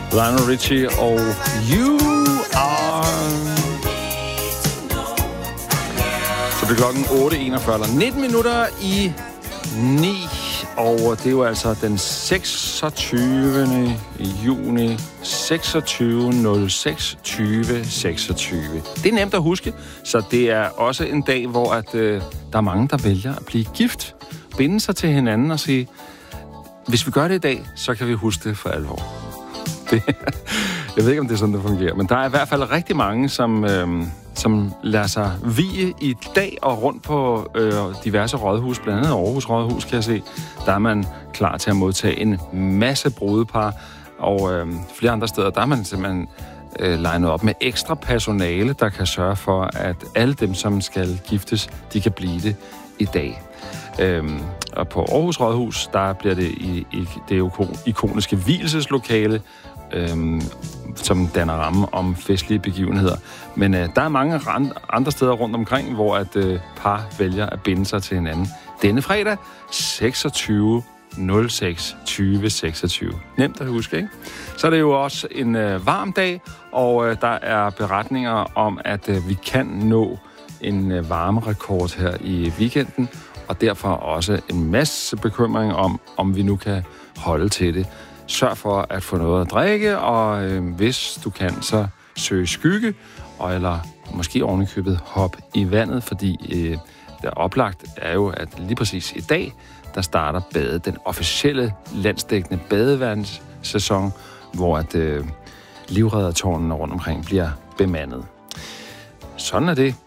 Lionel Richie og You Are. Så det er klokken 8.41, eller 19 minutter i 9. Og det er jo altså den 26. juni 26.06.2026. Det er nemt at huske, så det er også en dag, hvor der er mange, der vælger at blive gift, binde sig til hinanden og sige, hvis vi gør det i dag, så kan vi huske det for alvor. Jeg ved ikke, om det er sådan, det fungerer, men der er i hvert fald rigtig mange, som lader sig vie i dag og rundt på diverse rådhus, blandt andet Aarhus Rådhus, kan jeg se. Der er man klar til at modtage en masse brudepar, og flere andre steder, der er man simpelthen legnet op med ekstra personale, der kan sørge for, at alle dem, som skal giftes, de kan blive det i dag. Og på Aarhus Rådhus, der bliver det i det ikoniske vielseslokale, som danner ramme om festlige begivenheder. Men der er mange andre steder rundt omkring, hvor par vælger at binde sig til hinanden. Denne fredag, 26.06.2026. Nemt at huske, ikke? Så er det jo også en varm dag, og der er beretninger om, at vi kan nå en varmerekord her i weekenden, og derfor også en masse bekymring om vi nu kan holde til det. Sørg for at få noget at drikke, og hvis du kan, så søg skygge, eller måske ovenikøbet hop i vandet, fordi det oplagt er jo, at lige præcis i dag, der starter den officielle landsdækkende badevandssæson, hvor livreddertårnene rundt omkring bliver bemandet. Sådan er det.